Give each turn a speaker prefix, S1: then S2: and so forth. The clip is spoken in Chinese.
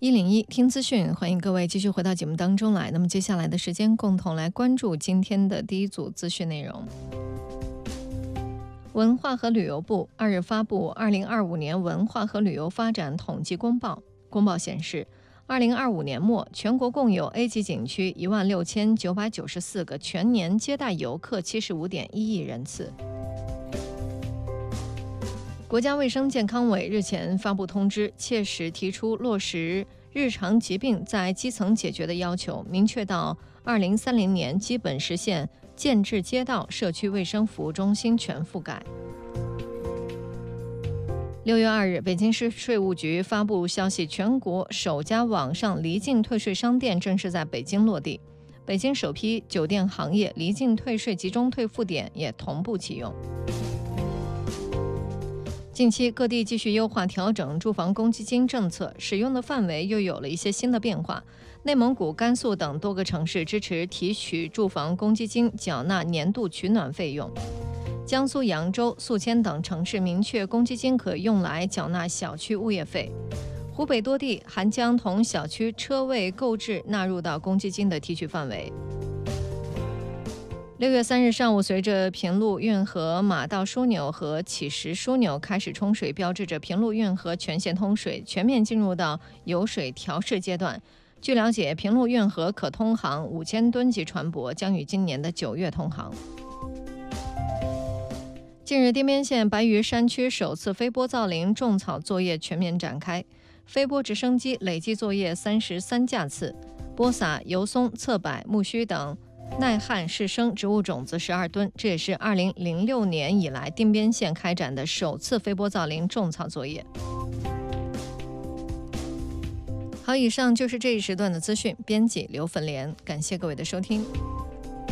S1: 101听资讯，欢迎各位继续回到节目当中来。那么接下来的时间，共同来关注今天的第一组资讯内容。文化和旅游部2日发布2025年文化和旅游发展统计公报。公报显示，2025年末，全国共有 A 级景区16994个，全年接待游客75.1亿人次。国家卫生健康委日前发布通知，切实提出落实日常疾病在基层解决的要求，明确到2030年基本实现建制街道社区卫生服务中心全覆盖。6月2日，北京市税务局发布消息，全国首家网上离境退税商店正式在北京落地，北京首批酒店行业离境退税集中退付点也同步启用。近期各地继续优化调整住房公积金政策，使用的范围又有了一些新的变化。内蒙古、甘肃等多个城市支持提取住房公积金缴纳年度取暖费用。江苏扬州、宿迁等城市明确公积金可用来缴纳小区物业费。湖北多地还将同小区车位购置纳入到公积金的提取范围。6月3日上午，随着平陆运河马道枢纽和启石枢纽开始冲水，标志着平陆运河全线通水，全面进入到有水调试阶段。据了解，平陆运河可通航5000吨级船舶将于今年的9月通航。近日，滇边县白鱼山区首次飞波造林种草作业全面展开，飞波直升机累计作业33架次，播撒油松、侧柏、苜蓿等耐旱适生植物种子12吨，这也是2006年以来滇边县开展的首次飞波造林种草作业。好，以上就是这一时段的资讯，编辑刘粉莲，感谢各位的收听。